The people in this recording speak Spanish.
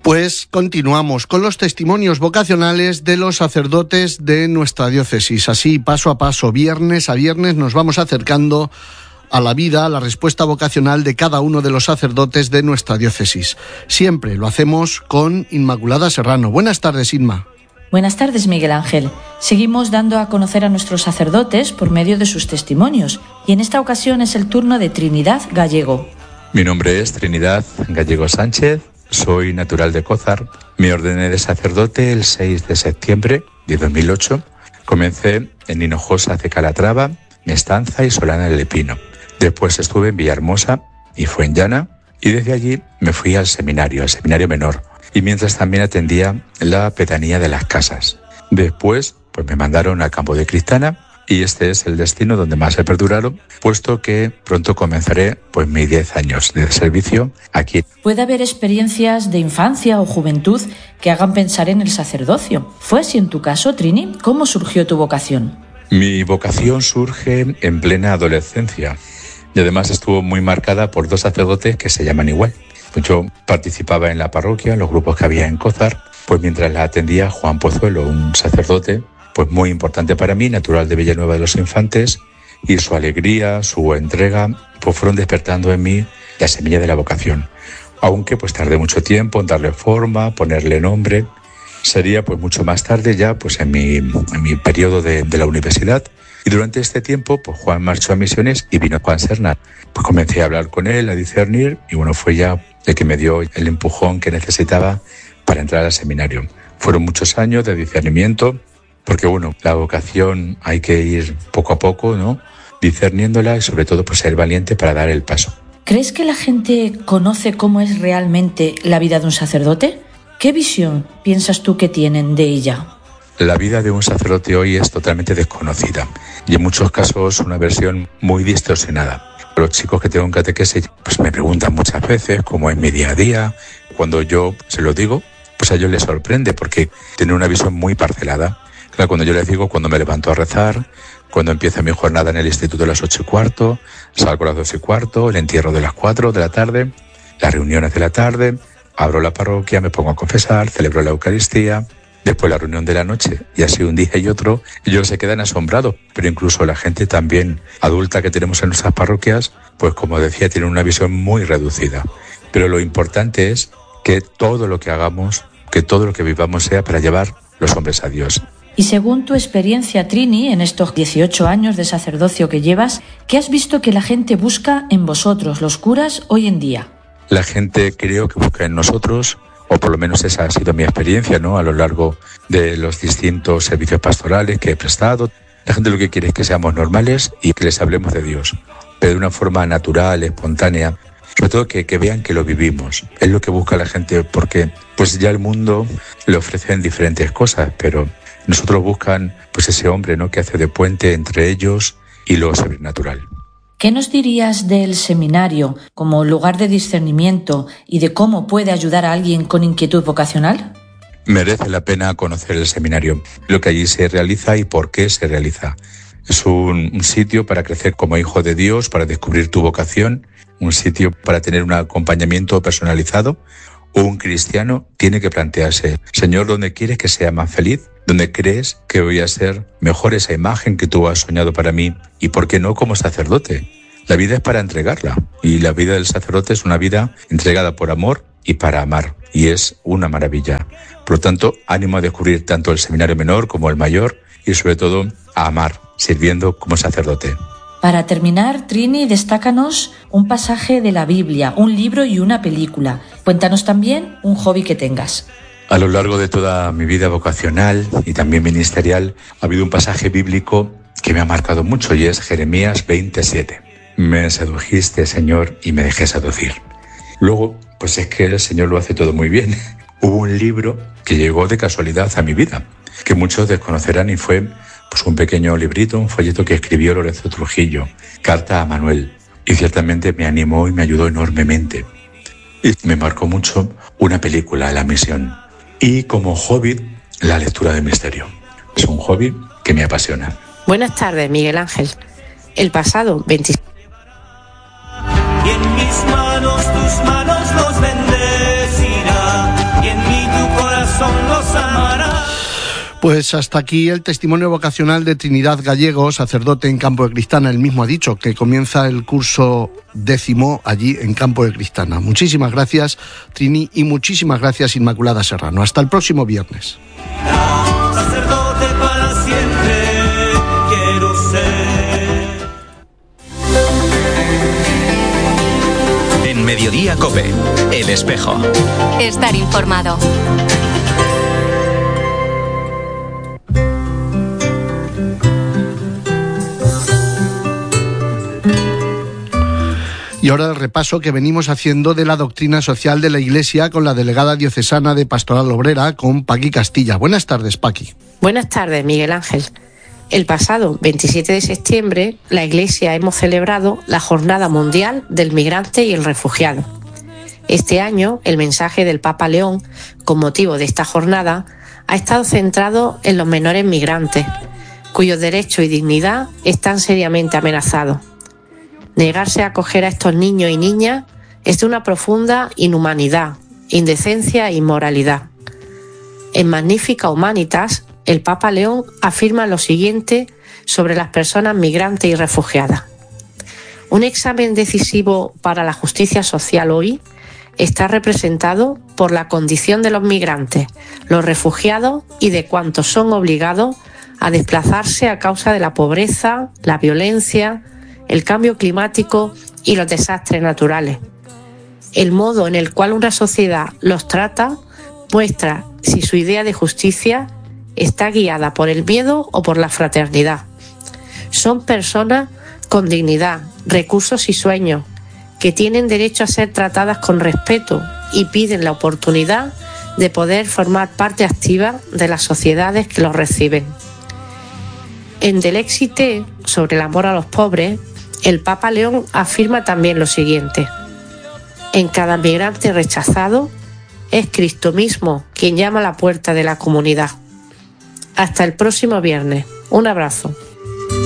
Pues continuamos con los testimonios vocacionales de los sacerdotes de nuestra diócesis. Así, paso a paso, viernes a viernes, nos vamos acercando a la vida, a la respuesta vocacional de cada uno de los sacerdotes de nuestra diócesis. Siempre lo hacemos con Inmaculada Serrano. Buenas tardes, Inma. Buenas tardes, Miguel Ángel. Seguimos dando a conocer a nuestros sacerdotes por medio de sus testimonios, y en esta ocasión es el turno de Trinidad Gallego. Mi nombre es Trinidad Gallego Sánchez, soy natural de Cózar. Me ordené de sacerdote el 6 de septiembre de 2008. Comencé en Hinojosa de Calatrava, Mestanza y Solana del Epino. Después estuve en Villahermosa y Fuenllana, y desde allí me fui al seminario menor. Y mientras también atendía la pedanía de las Casas. Después, pues me mandaron al campo de Cristana, y este es el destino donde más he perdurado, puesto que pronto comenzaré pues mis 10 años de servicio aquí. Puede haber experiencias de infancia o juventud que hagan pensar en el sacerdocio. ¿Fue así en tu caso, Trini? ¿Cómo surgió tu vocación? Mi vocación surge en plena adolescencia, y además estuvo muy marcada por 2 sacerdotes que se llaman igual. Yo participaba en la parroquia, en los grupos que había en Cózar, pues mientras la atendía Juan Pozuelo, un sacerdote pues muy importante para mí, natural de Villanueva de los Infantes, y su alegría, su entrega, pues fueron despertando en mí la semilla de la vocación. Aunque pues tardé mucho tiempo en darle forma, ponerle nombre. Sería pues mucho más tarde ya pues en mi periodo de la universidad. Y durante este tiempo, pues Juan marchó a misiones y vino Juan Serna. Pues comencé a hablar con él, a discernir, y bueno, fue ya el que me dio el empujón que necesitaba para entrar al seminario. Fueron muchos años de discernimiento, porque bueno, la vocación hay que ir poco a poco, ¿no? Discerniéndola y sobre todo pues ser valiente para dar el paso. ¿Crees que la gente conoce cómo es realmente la vida de un sacerdote? ¿Qué visión piensas tú que tienen de ella? La vida de un sacerdote hoy es totalmente desconocida y en muchos casos una versión muy distorsionada. Los chicos que tengo en catequesis pues me preguntan muchas veces cómo es mi día a día. Cuando yo se lo digo, pues a ellos les sorprende porque tienen una visión muy parcelada. Claro, cuando yo les digo cuando me levanto a rezar, cuando empieza mi jornada en el instituto a las 8:15, salgo a las 12:15, el entierro de las 4 de la tarde, las reuniones de la tarde, abro la parroquia, me pongo a confesar, celebro la Eucaristía, después la reunión de la noche, y así un día y otro, ellos se quedan asombrados. Pero incluso la gente también adulta que tenemos en nuestras parroquias, pues como decía, tiene una visión muy reducida. Pero lo importante es que todo lo que hagamos, que todo lo que vivamos sea para llevar los hombres a Dios. Y según tu experiencia, Trini, en estos 18 años de sacerdocio que llevas, ¿qué has visto que la gente busca en vosotros, los curas, hoy en día? La gente creo que busca en nosotros, o por lo menos esa ha sido mi experiencia, ¿no? A lo largo de los distintos servicios pastorales que he prestado. La gente lo que quiere es que seamos normales y que les hablemos de Dios, pero de una forma natural, espontánea, sobre todo que vean que lo vivimos. Es lo que busca la gente, porque pues ya el mundo le ofrecen diferentes cosas, pero nosotros buscan pues ese hombre, ¿no? Que hace de puente entre ellos y lo sobrenatural. ¿Qué nos dirías del seminario como lugar de discernimiento y de cómo puede ayudar a alguien con inquietud vocacional? Merece la pena conocer el seminario, lo que allí se realiza y por qué se realiza. Es un sitio para crecer como hijo de Dios, para descubrir tu vocación, un sitio para tener un acompañamiento personalizado. Un cristiano tiene que plantearse, Señor, ¿dónde quieres que sea más feliz? ¿Dónde crees que voy a ser mejor esa imagen que tú has soñado para mí? ¿Y por qué no como sacerdote? La vida es para entregarla, y la vida del sacerdote es una vida entregada por amor y para amar, y es una maravilla. Por lo tanto, ánimo a descubrir tanto el seminario menor como el mayor, y sobre todo a amar, sirviendo como sacerdote. Para terminar, Trini, destácanos un pasaje de la Biblia, un libro y una película. Cuéntanos también un hobby que tengas. A lo largo de toda mi vida vocacional y también ministerial ha habido un pasaje bíblico que me ha marcado mucho y es Jeremías 27. Me sedujiste, Señor, y me dejé seducir. Luego, pues es que el Señor lo hace todo muy bien. Hubo un libro que llegó de casualidad a mi vida, que muchos desconocerán, y fue pues un pequeño librito, un folleto que escribió Lorenzo Trujillo, Carta a Manuel, y ciertamente me animó y me ayudó enormemente. Y me marcó mucho una película, La Misión, y como hobby, la lectura del misterio. Es un hobby que me apasiona. Buenas tardes, Miguel Ángel. El pasado 26. Y en mis manos tus manos los bendecirá, y en Pues hasta aquí el testimonio vocacional de Trinidad Gallego, sacerdote en Campo de Cristana. Él mismo ha dicho que comienza el curso 10º allí en Campo de Cristana. Muchísimas gracias, Trini, y muchísimas gracias, Inmaculada Serrano. Hasta el próximo viernes. Sacerdote para siempre quiero ser. En Mediodía COPE, El Espejo. Estar informado. Y ahora el repaso que venimos haciendo de la doctrina social de la Iglesia con la delegada diocesana de Pastoral Obrera, con Paqui Castilla. Buenas tardes, Paqui. Buenas tardes, Miguel Ángel. El pasado 27 de septiembre, la Iglesia hemos celebrado la Jornada Mundial del Migrante y el Refugiado. Este año, el mensaje del Papa León, con motivo de esta jornada, ha estado centrado en los menores migrantes, cuyos derechos y dignidad están seriamente amenazados. Negarse a acoger a estos niños y niñas es de una profunda inhumanidad, indecencia e inmoralidad. En Magnificat Humanitas, el Papa León afirma lo siguiente sobre las personas migrantes y refugiadas. Un examen decisivo para la justicia social hoy está representado por la condición de los migrantes, los refugiados y de cuantos son obligados a desplazarse a causa de la pobreza, la violencia, el cambio climático y los desastres naturales. El modo en el cual una sociedad los trata muestra si su idea de justicia está guiada por el miedo o por la fraternidad. Son personas con dignidad, recursos y sueños, que tienen derecho a ser tratadas con respeto y piden la oportunidad de poder formar parte activa de las sociedades que los reciben. En Del Éxite, sobre el amor a los pobres, el Papa León afirma también lo siguiente: en cada migrante rechazado es Cristo mismo quien llama a la puerta de la comunidad. Hasta el próximo viernes. Un abrazo.